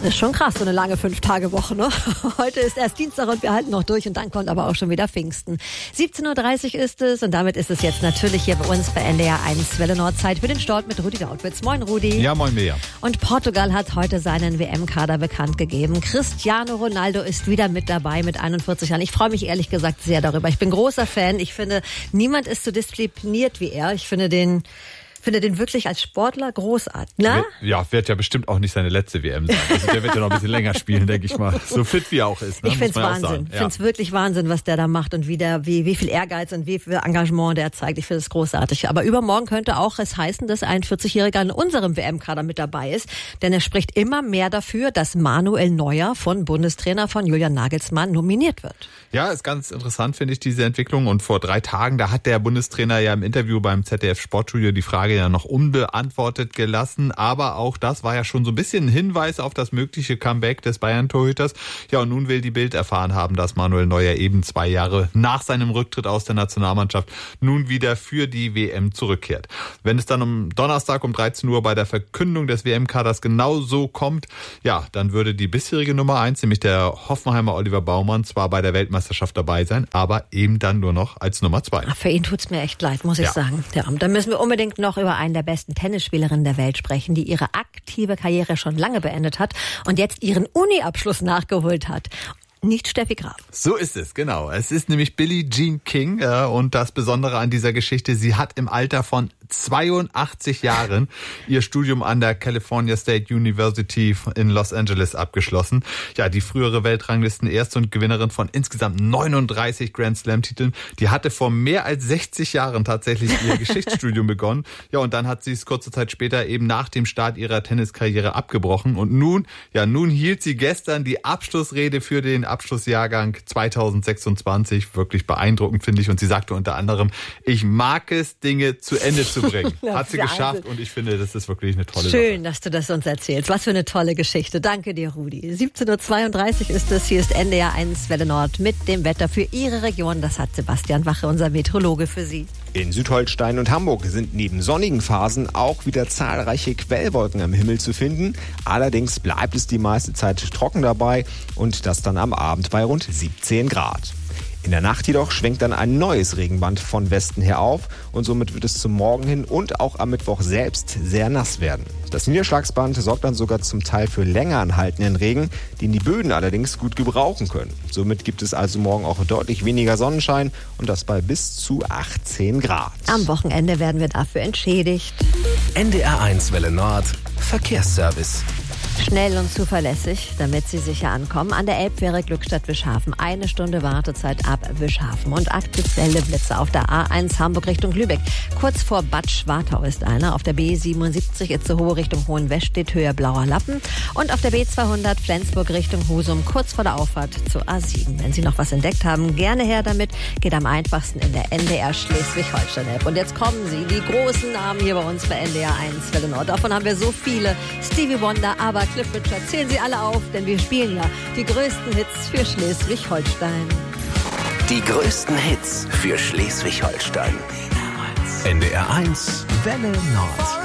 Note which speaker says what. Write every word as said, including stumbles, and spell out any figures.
Speaker 1: Ist schon krass, so eine lange Fünf-Tage-Woche, ne? Heute ist erst Dienstag und wir halten noch durch und dann kommt aber auch schon wieder Pfingsten. siebzehn Uhr dreißig ist es und damit ist es jetzt natürlich hier bei uns bei N D R eins Welle Nord Zeit für den Start mit Rudi Lautwitz. Moin Rudi.
Speaker 2: Ja, moin Mea.
Speaker 1: Und Portugal hat heute seinen W M-Kader bekannt gegeben. Cristiano Ronaldo ist wieder mit dabei mit einundvierzig Jahren. Ich freue mich ehrlich gesagt sehr darüber. Ich bin großer Fan. Ich finde, niemand ist so diszipliniert wie er. Ich finde den... finde den wirklich als Sportler großartig. Na?
Speaker 2: Ja, wird ja bestimmt auch nicht seine letzte W M sein. Also der wird ja noch ein bisschen länger spielen, denke ich mal. So fit wie er auch ist. Ne?
Speaker 1: Ich finde es Wahnsinn. Ich finde es wirklich Wahnsinn, was der da macht und wie, der, wie, wie viel Ehrgeiz und wie viel Engagement der zeigt. Ich finde es großartig. Aber übermorgen könnte auch es heißen, dass ein vierzigjähriger in unserem W M-Kader mit dabei ist. Denn er spricht immer mehr dafür, dass Manuel Neuer von Bundestrainer von Julian Nagelsmann nominiert wird.
Speaker 2: Ja, ist ganz interessant, finde ich, diese Entwicklung. Und vor drei Tagen, da hat der Bundestrainer ja im Interview beim Z D F Sportstudio die Frage ja noch unbeantwortet gelassen, aber auch das war ja schon so ein bisschen ein Hinweis auf das mögliche Comeback des Bayern-Torhüters. Ja, und nun will die Bild erfahren haben, dass Manuel Neuer eben zwei Jahre nach seinem Rücktritt aus der Nationalmannschaft nun wieder für die W M zurückkehrt. Wenn es dann um Donnerstag um dreizehn Uhr bei der Verkündung des W M-Kaders genau so kommt, ja, dann würde die bisherige Nummer eins, nämlich der Hoffenheimer Oliver Baumann, zwar bei der Weltmeisterschaft dabei sein, aber eben dann nur noch als Nummer zwei.
Speaker 1: Ach, für ihn tut's mir echt leid, muss ich
Speaker 2: ja.
Speaker 1: sagen. Ja, und dann müssen wir unbedingt noch über einen der besten Tennisspielerinnen der Welt sprechen, die ihre aktive Karriere schon lange beendet hat und jetzt ihren Uni-Abschluss nachgeholt hat. Nicht Steffi Graf.
Speaker 2: So ist es, genau. Es ist nämlich Billie Jean King äh, und das Besondere an dieser Geschichte, sie hat im Alter von zweiundachtzig Jahren ihr Studium an der California State University in Los Angeles abgeschlossen. Ja, die frühere Weltranglisten-Erste und Gewinnerin von insgesamt neununddreißig Grand Slam-Titeln, die hatte vor mehr als sechzig Jahren tatsächlich ihr Geschichtsstudium begonnen. Ja, und dann hat sie es kurze Zeit später eben nach dem Start ihrer Tenniskarriere abgebrochen. Und nun, ja, nun hielt sie gestern die Abschlussrede für den Abschlussjahrgang zweitausendsechsundzwanzig. Wirklich beeindruckend, finde ich. Und sie sagte unter anderem, ich mag es, Dinge zu Ende zu bringen.
Speaker 1: Ja,
Speaker 2: hat sie geschafft und ich finde, das ist wirklich eine tolle
Speaker 1: Schön,
Speaker 2: Sache.
Speaker 1: dass du das uns erzählst. Was für eine tolle Geschichte. Danke dir, Rudi. siebzehn Uhr zweiunddreißig ist es. Hier ist N D R eins Welle Nord mit dem Wetter für Ihre Region. Das hat Sebastian Wache, unser Meteorologe, für Sie.
Speaker 3: In Südholstein und Hamburg sind neben sonnigen Phasen auch wieder zahlreiche Quellwolken am Himmel zu finden. Allerdings bleibt es die meiste Zeit trocken dabei und das dann am Abend bei rund siebzehn Grad. In der Nacht jedoch schwenkt dann ein neues Regenband von Westen her auf und somit wird es zum Morgen hin und auch am Mittwoch selbst sehr nass werden. Das Niederschlagsband sorgt dann sogar zum Teil für länger anhaltenden Regen, den die Böden allerdings gut gebrauchen können. Somit gibt es also morgen auch deutlich weniger Sonnenschein und das bei bis zu achtzehn Grad.
Speaker 1: Am Wochenende werden wir dafür entschädigt.
Speaker 4: N D R eins Welle Nord Verkehrsservice.
Speaker 1: Schnell und zuverlässig, damit Sie sicher ankommen. An der Elbfähre Glückstadt-Wischhafen. Eine Stunde Wartezeit ab Wischhafen. Und aktuelle Blitze auf der A eins Hamburg Richtung Lübeck. Kurz vor Bad Schwartau ist einer. Auf der B siebenundsiebzig Itzehoe Richtung Hohenwestedt, Höhe Blauer Lappen. Und auf der B zweihundert Flensburg Richtung Husum, kurz vor der Auffahrt zur A sieben. Wenn Sie noch was entdeckt haben, gerne her damit. Geht am einfachsten in der N D R Schleswig-Holstein-App. Und jetzt kommen sie, die großen Namen hier bei uns bei N D R eins Welle Nord. Davon haben wir so viele. Stevie Wonder, aber Cliff Richard, zählen Sie alle auf, denn wir spielen ja die größten Hits für Schleswig-Holstein.
Speaker 4: Die größten Hits für Schleswig-Holstein. N D R eins Welle Nord.